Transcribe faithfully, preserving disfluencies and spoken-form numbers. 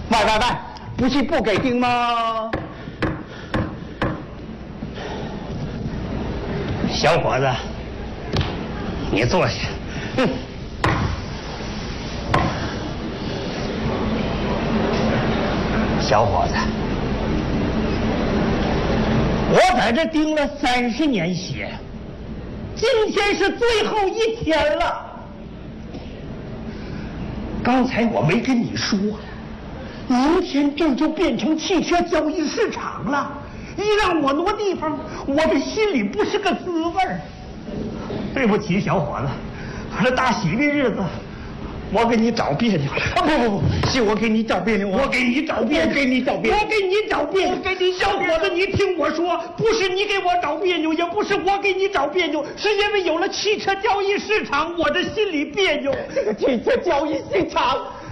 喂喂喂，不是不给定吗？ 小伙子，你坐下。 嗯。 小伙子，我在这盯了三十年血，今天是最后一天了。刚才我没跟你说，明天这就变成汽车交易市场了。一让我挪地方，我这心里不是个滋味儿。对不起，小伙子，这大喜的日子，我给你找别扭了。 啊不不不，是我给你找别扭， 我给你找别扭， 我给你找别扭， 我给你找别扭，给你小伙子，你听我说，不是你给我找别扭，也不是我给你找别扭，是因为有了汽车交易市场，我这心里别扭。 这个汽车交易市场